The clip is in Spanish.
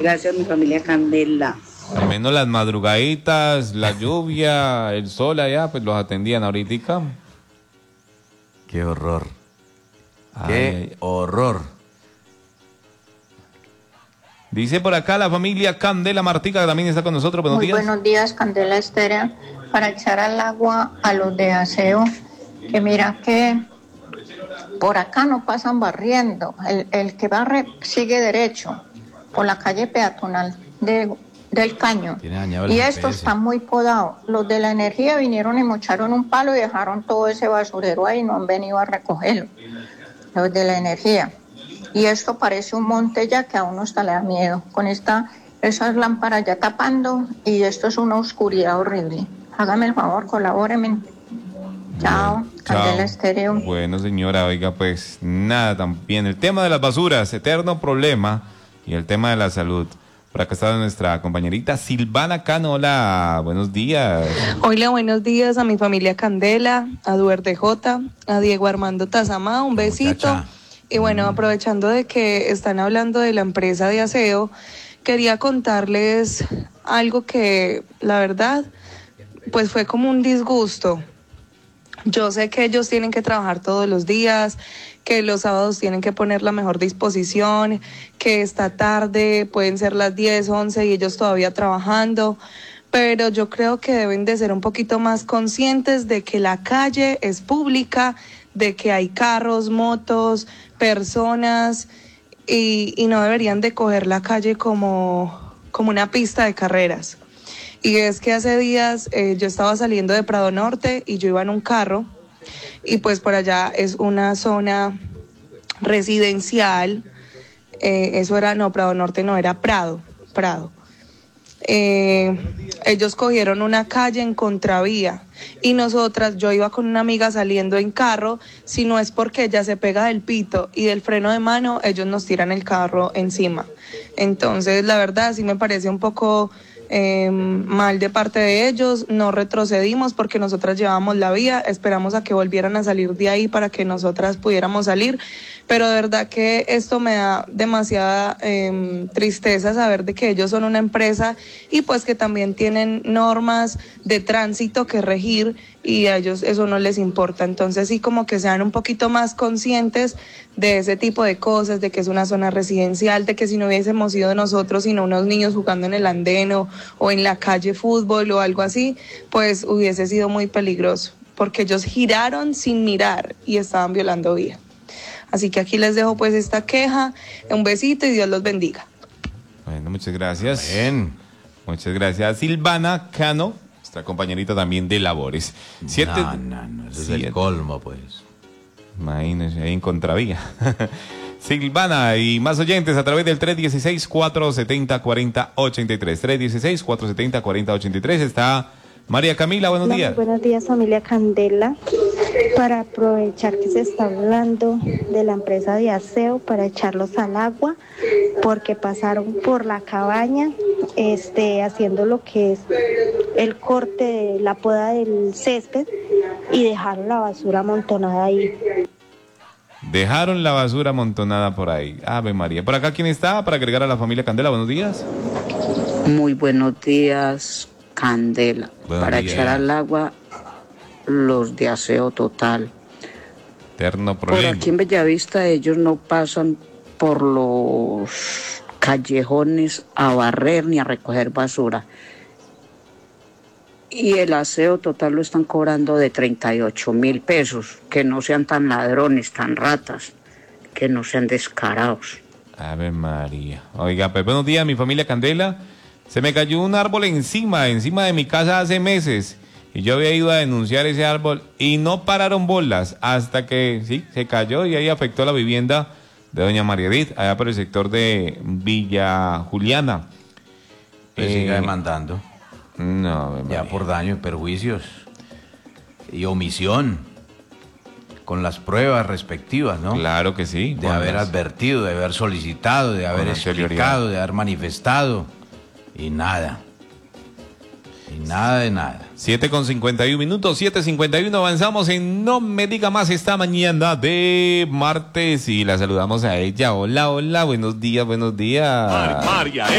Gracias, mi familia Candela. Al menos las madrugaditas, la lluvia, el sol allá, pues los atendían ahorita. Qué horror. Qué horror. Dice por acá la familia Candela Martica, que también está con nosotros. Buenos días. Buenos días, Candela Estéreo. Para echar al agua a los de aseo, que mira que por acá no pasan barriendo. El que barre sigue derecho por la calle peatonal del Caño. Y esto está muy podado. Los de la energía vinieron y mocharon un palo y dejaron todo ese basurero ahí, no han venido a recogerlo. Los de la energía. Y esto parece un monte ya que a uno hasta le da miedo. Con esas lámparas ya tapando y esto es una oscuridad horrible. Hágame el favor, colabóreme. Chao, Candela Estéreo. Bueno, señora, oiga, pues nada, también el tema de las basuras, eterno problema, y el tema de la salud. Por acá está nuestra compañerita Silvana Cano. Hola, buenos días. Hola, buenos días a mi familia Candela, a Duerde J, a Diego Armando Tazamá, un besito. Muchacha. Y bueno, aprovechando de que están hablando de la empresa de aseo, quería contarles algo que, la verdad, pues fue como un disgusto. Yo sé que ellos tienen que trabajar todos los días, que los sábados tienen que poner la mejor disposición, que esta tarde pueden ser las 10, 11 y ellos todavía trabajando, pero yo creo que deben de ser un poquito más conscientes de que la calle es pública, de que hay carros, motos, personas y no deberían de coger la calle como una pista de carreras. Y es que hace días yo estaba saliendo de Prado Norte y yo iba en un carro y pues por allá es una zona residencial, Prado Norte no, era Prado. Ellos cogieron una calle en contravía y yo iba con una amiga saliendo en carro, si no es porque ella se pega del pito y del freno de mano, ellos nos tiran el carro encima. Entonces la verdad sí me parece un poco mal de parte de ellos, no retrocedimos porque nosotras llevábamos la vía, esperamos a que volvieran a salir de ahí para que nosotras pudiéramos salir, pero de verdad que esto me da demasiada tristeza saber de que ellos son una empresa y pues que también tienen normas de tránsito que regir y a ellos eso no les importa. Entonces sí, como que sean un poquito más conscientes de ese tipo de cosas, de que es una zona residencial, de que si no hubiésemos sido nosotros sino unos niños jugando en el andén o en la calle fútbol o algo así, pues hubiese sido muy peligroso, porque ellos giraron sin mirar y estaban violando vía. Así que aquí les dejo pues esta queja, un besito y Dios los bendiga. Bueno, muchas gracias. Bien. Muchas gracias, Silvana Cano, nuestra compañerita también de labores. No, eso es el colmo, pues. Imagínense, ahí en contravía. Silvana y más oyentes a través del 316-470-4083. 316-470-4083 está María Camila, buenos días. Buenos días, familia Candela. Para aprovechar que se está hablando de la empresa de aseo, para echarlos al agua, porque pasaron por la cabaña, haciendo lo que es el corte de la poda del césped y dejaron la basura amontonada ahí. Dejaron la basura amontonada por ahí. Ave María. Por acá, ¿quién está? Para agregar a la familia Candela, buenos días. Muy buenos días, Candela. Para echar al agua los de aseo total. Eterno problema. Por aquí en Bellavista ellos no pasan por los callejones a barrer ni a recoger basura. Y el aseo total lo están cobrando de 38.000 pesos. Que no sean tan ladrones, tan ratas, que no sean descarados. Ave María. Oiga, pues buenos días, mi familia Candela. Se me cayó un árbol encima de mi casa hace meses. Y yo había ido a denunciar ese árbol y no pararon bolas hasta que sí, se cayó y ahí afectó la vivienda de doña María Edith, allá por el sector de Villa Juliana. Siga demandando. No, ya por daños, perjuicios y omisión, con las pruebas respectivas, ¿no? Claro que sí. De haber advertido, de haber solicitado, de haber explicado, de haber manifestado y nada. Y nada de nada. 7:51, 7:51, avanzamos en No Me Diga Más esta mañana de martes y la saludamos a ella. Hola, hola, buenos días, buenos días. María